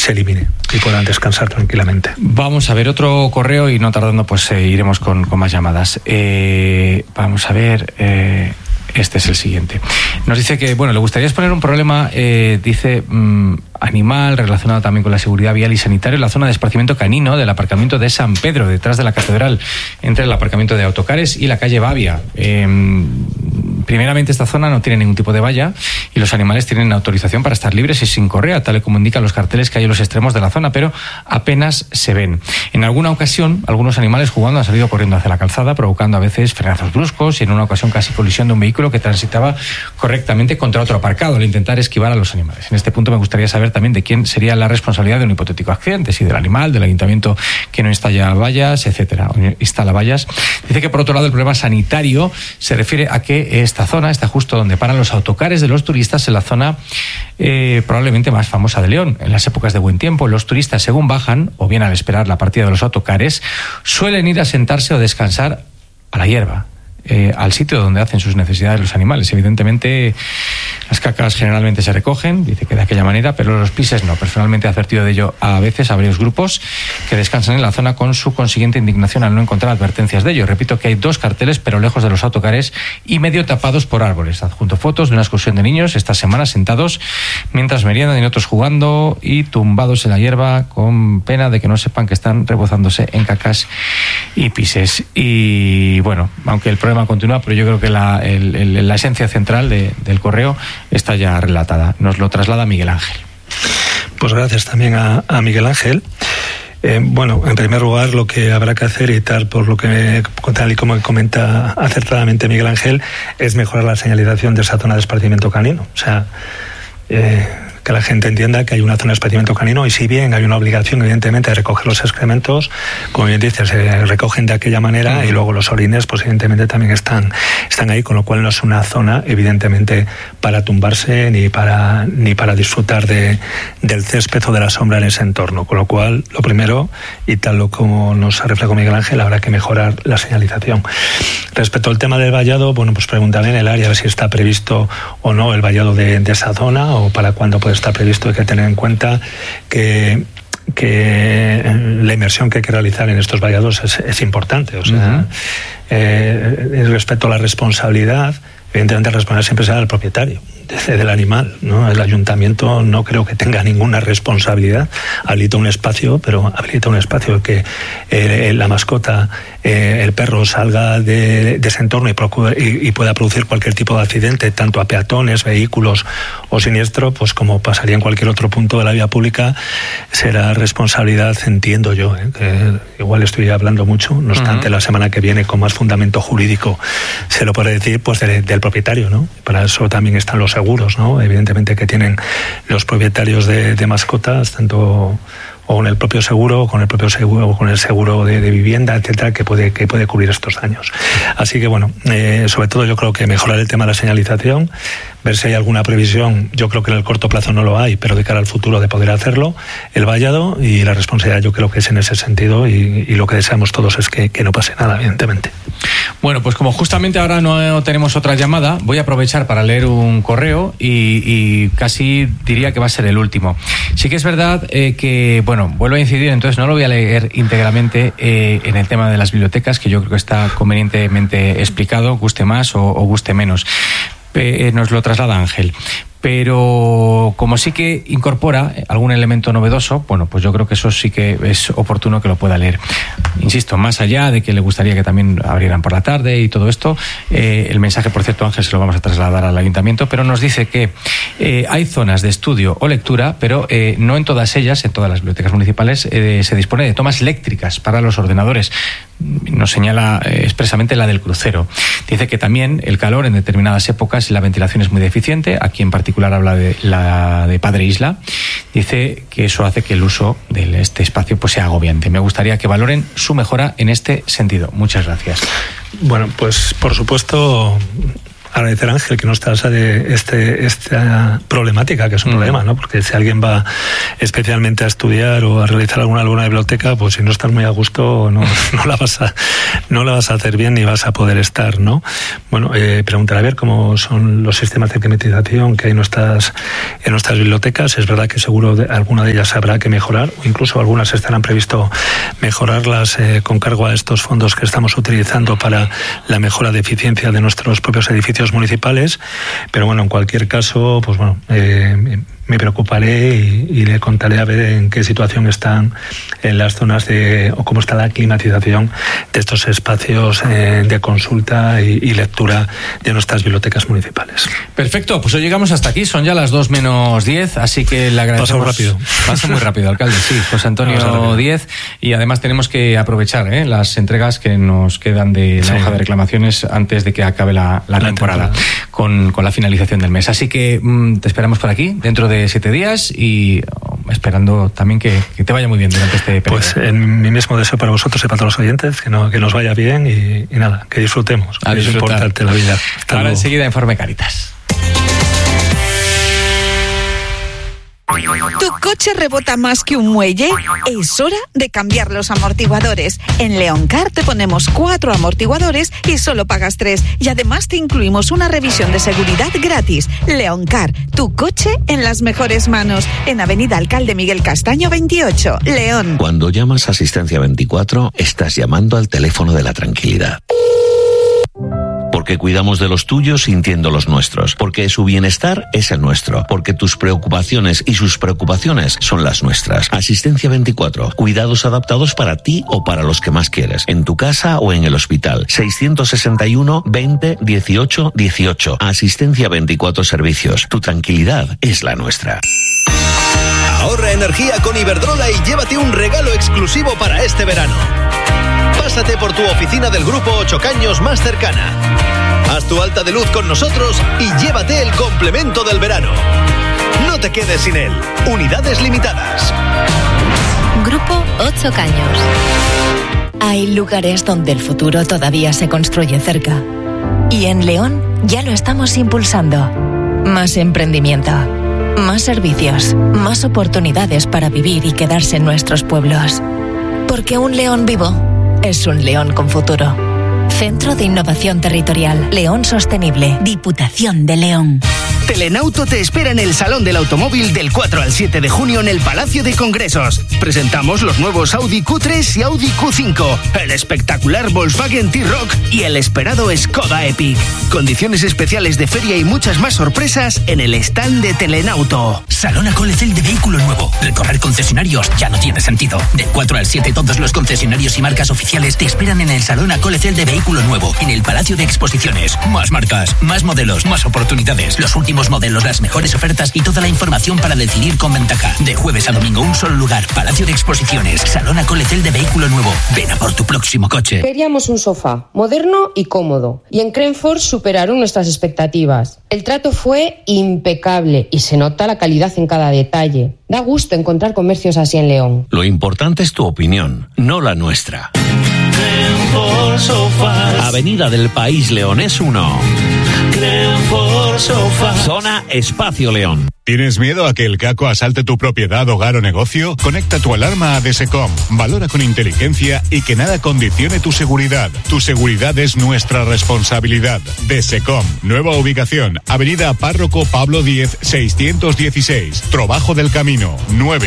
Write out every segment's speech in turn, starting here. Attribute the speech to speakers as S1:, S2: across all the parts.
S1: se elimine y puedan descansar tranquilamente.
S2: Vamos a ver otro correo y no tardando pues iremos con más llamadas. Vamos a ver... Este es el siguiente. Nos dice que, le gustaría exponer un problema, dice, animal, relacionado también con la seguridad vial y sanitaria, en la zona de esparcimiento canino del aparcamiento de San Pedro, detrás de la catedral, entre el aparcamiento de autocares y la calle Bavia. Primeramente, esta zona no tiene ningún tipo de valla y los animales tienen autorización para estar libres y sin correa, tal y como indican los carteles que hay en los extremos de la zona, pero apenas se ven. En alguna ocasión, algunos animales jugando han salido corriendo hacia la calzada, provocando a veces frenazos bruscos y en una ocasión casi colisión de un vehículo que transitaba correctamente contra otro aparcado al intentar esquivar a los animales. En este punto me gustaría saber también de quién sería la responsabilidad de un hipotético accidente, si del animal, del ayuntamiento que no instala vallas, etcétera, instala vallas. Dice que por otro lado el problema sanitario se refiere a que esta zona está justo donde paran los autocares de los turistas, en la zona probablemente más famosa de León. En las épocas de buen tiempo, los turistas, según bajan, o bien al esperar la partida de los autocares, suelen ir a sentarse o descansar a la hierba, al sitio donde hacen sus necesidades los animales. Evidentemente, las cacas generalmente se recogen, dice que de aquella manera, pero los pises no. Personalmente he advertido de ello a veces a varios grupos que descansan en la zona con su consiguiente indignación al no encontrar advertencias de ello. Repito que hay 2 carteles, pero lejos de los autocares y medio tapados por árboles. Adjunto fotos de una excursión de niños esta semana sentados mientras meriendan y otros jugando y tumbados en la hierba, con pena de que no sepan que están rebozándose en cacas y pises. Y aunque el problema continúa, pero yo creo que la esencia central del correo está ya relatada. Nos lo traslada Miguel Ángel.
S1: Pues gracias también a Miguel Ángel. En primer lugar, lo que habrá que hacer, y tal y como comenta acertadamente Miguel Ángel, es mejorar la señalización de esa zona de esparcimiento canino. O sea, que la gente entienda que hay una zona de esparcimiento canino, y si bien hay una obligación evidentemente de recoger los excrementos, como bien dices, se recogen de aquella manera, y luego los orines pues evidentemente también están ahí, con lo cual no es una zona evidentemente para tumbarse ni para disfrutar del césped o de la sombra en ese entorno, con lo cual lo primero, y tal como nos reflejó Miguel Ángel, habrá que mejorar la señalización. Respecto al tema del vallado, pues preguntaré en el área a ver si está previsto o no el vallado de esa zona, o para cuándo puede estar previsto. Hay que tener en cuenta que la inversión que hay que realizar en estos vallados es importante. O sea, respecto a la responsabilidad, evidentemente la responsabilidad siempre será del propietario del animal, ¿no? El ayuntamiento no creo que tenga ninguna responsabilidad. Habilita un espacio, pero habilita un espacio que la mascota, el perro, salga de ese entorno y pueda producir cualquier tipo de accidente, tanto a peatones, vehículos o siniestro, pues como pasaría en cualquier otro punto de la vía pública. Será responsabilidad, entiendo yo, que igual estoy hablando mucho, no obstante, la semana que viene, con más fundamento jurídico, se lo puede decir, pues del propietario, ¿no? Para eso también están los seguros, ¿no? Evidentemente que tienen los propietarios de mascotas, tanto o con el propio seguro, o con el seguro de vivienda, etcétera, que puede cubrir estos daños. Así que sobre todo yo creo que mejorar el tema de la señalización, ver si hay alguna previsión. Yo creo que en el corto plazo no lo hay, pero de cara al futuro de poder hacerlo, el vallado, y la responsabilidad yo creo que es en ese sentido, y lo que deseamos todos es que no pase nada, evidentemente.
S2: Bueno, pues como justamente ahora no tenemos otra llamada, voy a aprovechar para leer un correo y casi diría que va a ser el último. Sí que es verdad que, vuelvo a incidir, entonces no lo voy a leer íntegramente en el tema de las bibliotecas, que yo creo que está convenientemente explicado, guste más o guste menos. Nos lo traslada Ángel. Pero como sí que incorpora algún elemento novedoso, pues yo creo que eso sí que es oportuno que lo pueda leer. Insisto, más allá de que le gustaría que también abrieran por la tarde y todo esto, el mensaje, por cierto, Ángel, se lo vamos a trasladar al ayuntamiento, pero nos dice que hay zonas de estudio o lectura, pero no en todas ellas, en todas las bibliotecas municipales, se dispone de tomas eléctricas para los ordenadores. Nos señala expresamente la del crucero. Dice que también el calor en determinadas épocas y la ventilación es muy deficiente. Aquí en particular habla de la de Padre Isla. Dice que eso hace que el uso de este espacio pues sea agobiante. Me gustaría que valoren su mejora en este sentido. Muchas gracias.
S1: Bueno, pues por supuesto agradecer a Ángel que nos trasade esta problemática, que es un problema, ¿no? Porque si alguien va especialmente a estudiar o a realizar alguna biblioteca, pues si no estás muy a gusto, no la vas a hacer bien ni vas a poder estar, ¿no? Bueno, preguntar a ver cómo son los sistemas de climatización que hay en nuestras bibliotecas. Es verdad que seguro alguna de ellas habrá que mejorar, o incluso algunas estarán previsto mejorarlas con cargo a estos fondos que estamos utilizando para la mejora de eficiencia de nuestros propios edificios municipales. Pero bueno, en cualquier caso, pues bueno, me preocuparé y le contaré a ver en qué situación están en las zonas o cómo está la climatización de estos espacios de consulta y lectura de nuestras bibliotecas municipales.
S2: Perfecto, pues hoy llegamos hasta aquí, son ya las 2:10, así que le agradecemos. Pasa muy rápido, alcalde, sí, José Antonio Díez, y además tenemos que aprovechar las entregas que nos quedan de la hoja de reclamaciones antes de que acabe la temporada. Con la finalización del mes. Así que te esperamos por aquí dentro de 7 días y esperando también que te vaya muy bien durante este periodo.
S1: Pues mi mismo deseo para vosotros y para todos los oyentes, que nos vaya bien y nada, que disfrutemos. Es importante la vida.
S2: Ahora enseguida Informe Cáritas.
S3: ¿Tu coche rebota más que un muelle? Es hora de cambiar los amortiguadores. En Leoncar te ponemos 4 amortiguadores y solo pagas 3. Y además te incluimos una revisión de seguridad gratis. Leoncar, tu coche en las mejores manos. En Avenida Alcalde Miguel Castaño 28, León.
S4: Cuando llamas a Asistencia 24, estás llamando al teléfono de la tranquilidad. Porque cuidamos de los tuyos sintiendo los nuestros. Porque su bienestar es el nuestro. Porque tus preocupaciones y sus preocupaciones son las nuestras. Asistencia 24. Cuidados adaptados para ti o para los que más quieres. En tu casa o en el hospital. 661 20 18 18. Asistencia 24 Servicios. Tu tranquilidad es la nuestra.
S5: Ahorra energía con Iberdrola y llévate un regalo exclusivo para este verano. Pásate por tu oficina del Grupo 8 Caños más cercana. Haz tu alta de luz con nosotros y llévate el complemento del verano. No te quedes sin él. Unidades limitadas.
S6: Grupo 8 Caños. Hay lugares donde el futuro todavía se construye cerca. Y en León ya lo estamos impulsando. Más emprendimiento, más servicios, más oportunidades para vivir y quedarse en nuestros pueblos. Porque un León vivo es un León con futuro. Centro de Innovación Territorial. León Sostenible. Diputación de León.
S7: Telenauto te espera en el Salón del Automóvil del 4 al 7 de junio en el Palacio de Congresos. Presentamos los nuevos Audi Q3 y Audi Q5, el espectacular Volkswagen T-Roc y el esperado Skoda Epic. Condiciones especiales de feria y muchas más sorpresas en el stand de Telenauto.
S8: Salón Colecel de vehículo nuevo. Recorrer concesionarios ya no tiene sentido. Del 4 al 7 todos los concesionarios y marcas oficiales te esperan en el Salón Colecel de vehículo nuevo, en el Palacio de Exposiciones. Más marcas, más modelos, más oportunidades, los últimos modelos, las mejores ofertas y toda la información para decidir con ventaja. De jueves a domingo, un solo lugar. Palacio de Exposiciones, Salón Colecel de vehículo nuevo. Ven a por tu próximo coche.
S9: Queríamos un sofá moderno y cómodo, y en Crenford superaron nuestras expectativas. El trato fue impecable y se nota la calidad en cada detalle. Da gusto encontrar comercios así en León.
S4: Lo importante es tu opinión, no la nuestra. Avenida del País Leonés 1. Zona Espacio León.
S10: ¿Tienes miedo a que el caco asalte tu propiedad, hogar o negocio? Conecta tu alarma a Desecom. Valora con inteligencia y que nada condicione tu seguridad. Tu seguridad es nuestra responsabilidad. Desecom. Nueva ubicación. Avenida Párroco Pablo X, 616. Trabajo del Camino.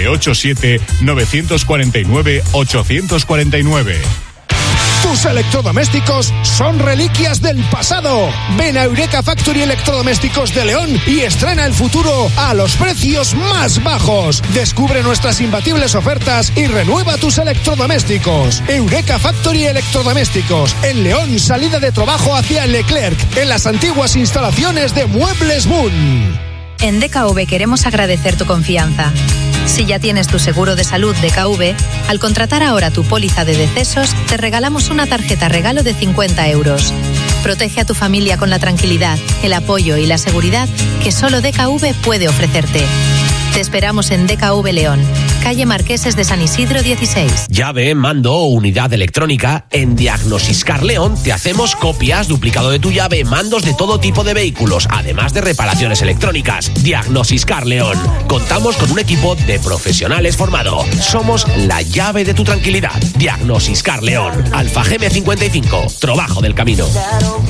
S10: 987-949-849.
S11: Tus electrodomésticos son reliquias del pasado. Ven a Eureka Factory Electrodomésticos de León y estrena el futuro a los precios más bajos. Descubre nuestras imbatibles ofertas y renueva tus electrodomésticos. Eureka Factory Electrodomésticos en León, salida de trabajo hacia Leclerc, en las antiguas instalaciones de Muebles Moon.
S12: En DKV queremos agradecer tu confianza. Si ya tienes tu seguro de salud DKV, al contratar ahora tu póliza de decesos, te regalamos una tarjeta regalo de 50 euros. Protege a tu familia con la tranquilidad, el apoyo y la seguridad que solo DKV puede ofrecerte. Te esperamos en DKV León, calle Marqueses de San Isidro 16.
S13: Llave, mando o unidad electrónica. En Diagnosiscar León te hacemos copias, duplicado de tu llave, mandos de todo tipo de vehículos, además de reparaciones electrónicas. Diagnosiscar León. Contamos con un equipo de profesionales formado. Somos la llave de tu tranquilidad. Diagnosiscar León. Alfa GM55. Trabajo del camino.